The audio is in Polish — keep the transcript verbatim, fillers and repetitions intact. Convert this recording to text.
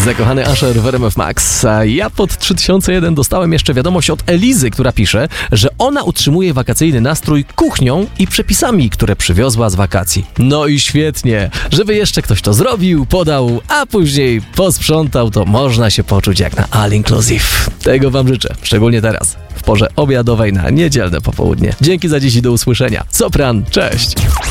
Zakochany Asher w R M F Max. A ja pod trzy tysiące jeden dostałem jeszcze wiadomość od Elizy, która pisze, że ona utrzymuje wakacyjny nastrój kuchnią i przepisami, które przywiozła z wakacji. No i świetnie, żeby jeszcze ktoś to zrobił, podał, a później posprzątał, to można się poczuć jak na all inclusive. Tego wam życzę, szczególnie teraz, w porze obiadowej na niedzielne popołudnie. Dzięki za dziś i do usłyszenia. Sopran, cześć!